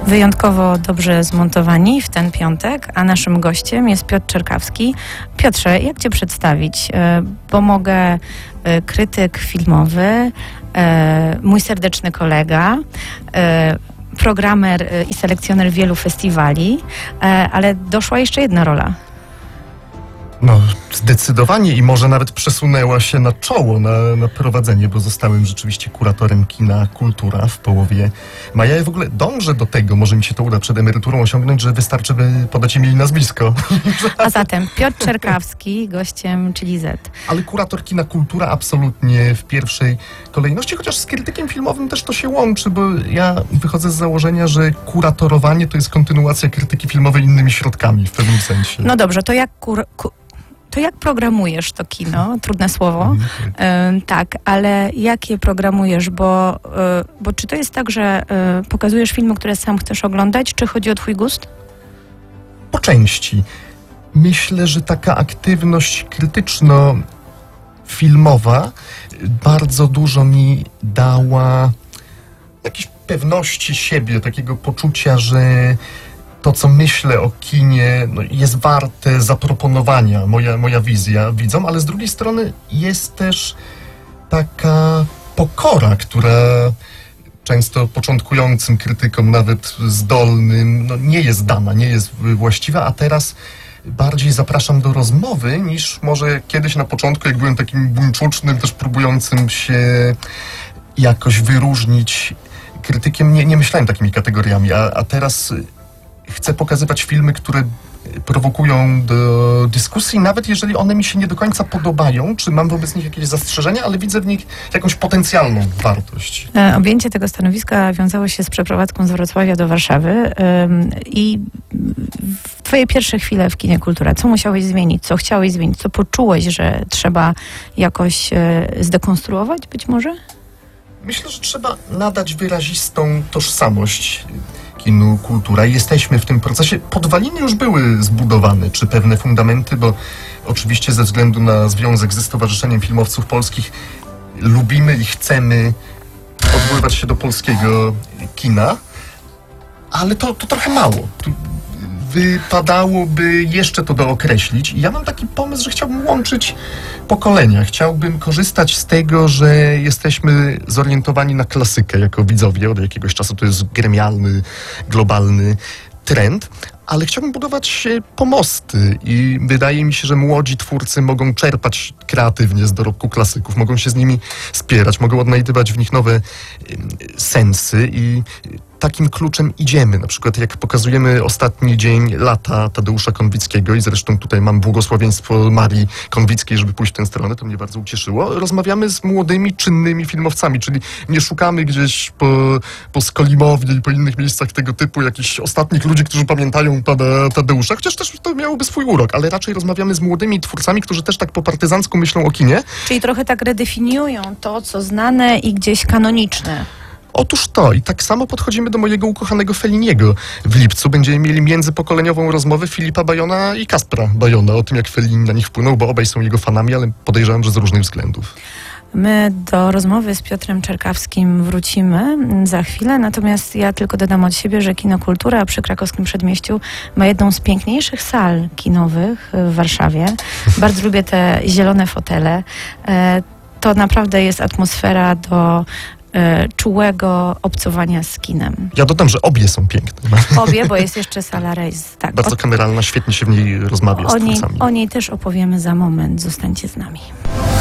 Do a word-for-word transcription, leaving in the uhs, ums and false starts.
wyjątkowo dobrze zmontowani w ten piątek, a naszym gościem jest Piotr Czerkawski. Piotrze, jak Cię przedstawić? Bo mogę krytyk filmowy, mój serdeczny kolega, programer i selekcjoner wielu festiwali, ale doszła jeszcze jedna rola. No, zdecydowanie i może nawet przesunęła się na czoło, na, na prowadzenie, bo zostałem rzeczywiście kuratorem kina Kultura w połowie maja. Ja w ogóle dążę do tego, może mi się to uda przed emeryturą osiągnąć, że wystarczy, by podać mi nazwisko. A zatem Piotr Czerkawski, gościem Chili Z. Ale kurator kina Kultura absolutnie w pierwszej kolejności, chociaż z krytykiem filmowym też to się łączy, bo ja wychodzę z założenia, że kuratorowanie to jest kontynuacja krytyki filmowej innymi środkami w pewnym sensie. No dobrze, to jak kur... ku... To jak programujesz to kino? Trudne słowo. Yy, tak, ale jak je programujesz? Bo, yy, bo czy to jest tak, że yy, pokazujesz filmy, które sam chcesz oglądać, czy chodzi o twój gust? Po części. Myślę, że taka aktywność krytyczno-filmowa bardzo dużo mi dała jakiejś pewności siebie, takiego poczucia, że to, co myślę o kinie, no, jest warte zaproponowania, moja, moja wizja widzom, ale z drugiej strony jest też taka pokora, która często początkującym krytykom, nawet zdolnym, no, nie jest dana, nie jest właściwa, a teraz bardziej zapraszam do rozmowy niż może kiedyś na początku, jak byłem takim buńczucznym, też próbującym się jakoś wyróżnić krytykiem, nie, nie myślałem takimi kategoriami, a, a teraz chcę pokazywać filmy, które prowokują do dyskusji, nawet jeżeli one mi się nie do końca podobają, czy mam wobec nich jakieś zastrzeżenia, ale widzę w nich jakąś potencjalną wartość. E, objęcie tego stanowiska wiązało się z przeprowadzką z Wrocławia do Warszawy e, i w twoje pierwsze chwile w kinie Kultura, co musiałeś zmienić, co chciałeś zmienić, co poczułeś, że trzeba jakoś e, zdekonstruować być może? Myślę, że trzeba nadać wyrazistą tożsamość kinu Kultura. Jesteśmy w tym procesie. Podwaliny już były zbudowane, czy pewne fundamenty, bo oczywiście ze względu na związek ze Stowarzyszeniem Filmowców Polskich lubimy i chcemy odwoływać się do polskiego kina, ale to, to trochę mało. Tu wypadałoby jeszcze to dookreślić. I ja mam taki pomysł, że chciałbym łączyć pokolenia. Chciałbym korzystać z tego, że jesteśmy zorientowani na klasykę jako widzowie. Od jakiegoś czasu to jest gremialny, globalny trend, ale chciałbym budować pomosty i wydaje mi się, że młodzi twórcy mogą czerpać kreatywnie z dorobku klasyków, mogą się z nimi spierać, mogą odnajdywać w nich nowe sensy i takim kluczem idziemy. Na przykład jak pokazujemy ostatni dzień lata Tadeusza Konwickiego i zresztą tutaj mam błogosławieństwo Marii Konwickiej, żeby pójść w tę stronę, to mnie bardzo ucieszyło. Rozmawiamy z młodymi, czynnymi filmowcami, czyli nie szukamy gdzieś po, po Skolimowni i po innych miejscach tego typu jakichś ostatnich ludzi, którzy pamiętają pana Tadeusza, chociaż też to miałoby swój urok, ale raczej rozmawiamy z młodymi twórcami, którzy też tak po partyzancku myślą o kinie. Czyli trochę tak redefiniują to, co znane i gdzieś kanoniczne. Otóż to. I tak samo podchodzimy do mojego ukochanego Felliniego. W lipcu będziemy mieli międzypokoleniową rozmowę Filipa Bajona i Kaspra Bajona o tym, jak Fellini na nich wpłynął, bo obaj są jego fanami, ale podejrzewam, że z różnych względów. My do rozmowy z Piotrem Czerkawskim wrócimy za chwilę, natomiast ja tylko dodam od siebie, że Kino Kultura przy Krakowskim Przedmieściu ma jedną z piękniejszych sal kinowych w Warszawie. Bardzo lubię te zielone fotele. To naprawdę jest atmosfera do czułego obcowania z kinem. Ja dodam, że obie są piękne. Obie, bo jest jeszcze sala Rejs. Tak, bardzo o, kameralna, świetnie się w niej rozmawia o z niej, twórcami. o niej też opowiemy za moment. Zostańcie z nami.